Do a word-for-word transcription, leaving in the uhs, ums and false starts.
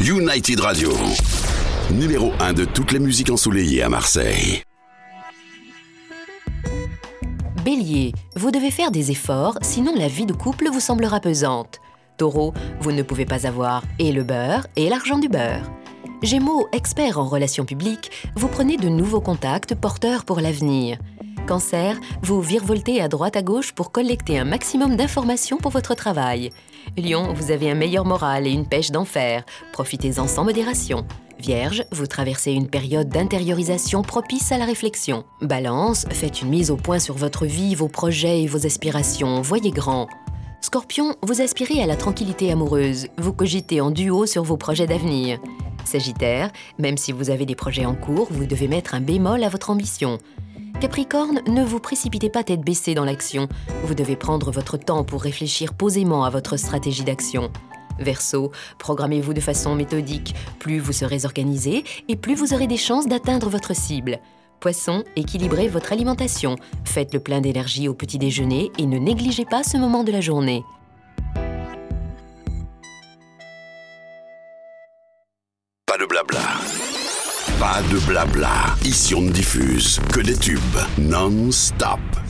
United Radio, numéro un de toutes les musiques ensoleillées à Marseille. Bélier, vous devez faire des efforts, sinon la vie de couple vous semblera pesante. Taureau, vous ne pouvez pas avoir et le beurre et l'argent du beurre. Gémeaux, expert en relations publiques, vous prenez de nouveaux contacts porteurs pour l'avenir. Cancer, vous virevoltez à droite à gauche pour collecter un maximum d'informations pour votre travail. Lion, vous avez un meilleur moral et une pêche d'enfer. Profitez-en sans modération. Vierge, vous traversez une période d'intériorisation propice à la réflexion. Balance, faites une mise au point sur votre vie, vos projets et vos aspirations. Voyez grand. Scorpion, vous aspirez à la tranquillité amoureuse. Vous cogitez en duo sur vos projets d'avenir. Sagittaire, même si vous avez des projets en cours, vous devez mettre un bémol à votre ambition. Capricorne, ne vous précipitez pas tête baissée dans l'action. Vous devez prendre votre temps pour réfléchir posément à votre stratégie d'action. Verseau, programmez-vous de façon méthodique. Plus vous serez organisé et plus vous aurez des chances d'atteindre votre cible. Poisson, équilibrez votre alimentation. Faites le plein d'énergie au petit déjeuner et ne négligez pas ce moment de la journée. Pas de blabla. Pas de blabla. Ici on ne diffuse que des tubes non-stop.